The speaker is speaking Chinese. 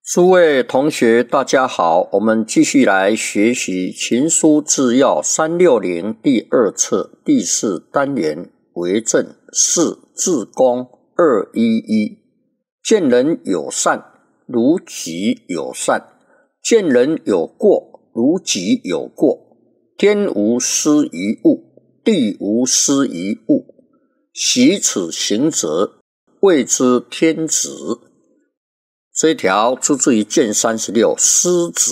诸位同学大家好，我们继续来学习情书治要360第二册第4单元为政4治公211。见人有善，如己有善；见人有过，如己有过。天无私于物，地无私于物。习此行则，谓之天子。这一条出自于卷36《师子》